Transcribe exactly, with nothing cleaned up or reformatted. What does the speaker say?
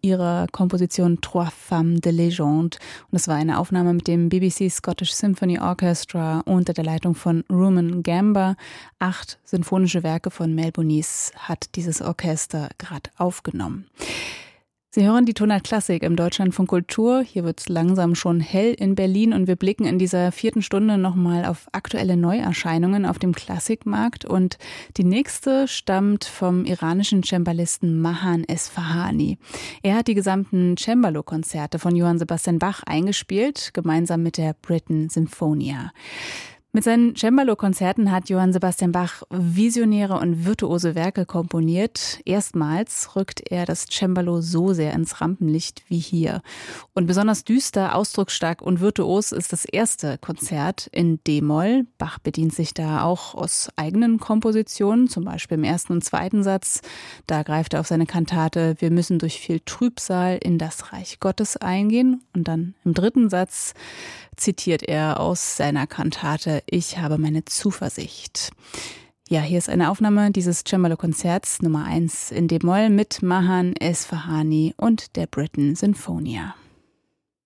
ihrer Komposition Trois Femmes de Légende. Und das war eine Aufnahme mit dem B B C Scottish Symphony Orchestra unter der Leitung von Rumen Gamba. Acht sinfonische Werke von Mel Bonis hat dieses Orchester gerade aufgenommen. Sie hören die Tonart Klassik im Deutschlandfunk Kultur. Hier wird es langsam schon hell in Berlin und wir blicken in dieser vierten Stunde nochmal auf aktuelle Neuerscheinungen auf dem Klassikmarkt. Und die nächste stammt vom iranischen Cembalisten Mahan Esfahani. Er hat die gesamten Cembalo-Konzerte von Johann Sebastian Bach eingespielt, gemeinsam mit der Britten Symphonia. Mit seinen Cembalo-Konzerten hat Johann Sebastian Bach visionäre und virtuose Werke komponiert. Erstmals rückt er das Cembalo so sehr ins Rampenlicht wie hier. Und besonders düster, ausdrucksstark und virtuos ist das erste Konzert in D-Moll. Bach bedient sich da auch aus eigenen Kompositionen, zum Beispiel im ersten und zweiten Satz. Da greift er auf seine Kantate Wir müssen durch viel Trübsal in das Reich Gottes eingehen. Und dann im dritten Satz zitiert er aus seiner Kantate Ich habe meine Zuversicht. Ja, hier ist eine Aufnahme dieses Cembalo-Konzerts Nummer eins in D-Moll mit Mahan Esfahani und der Britten Symphonia.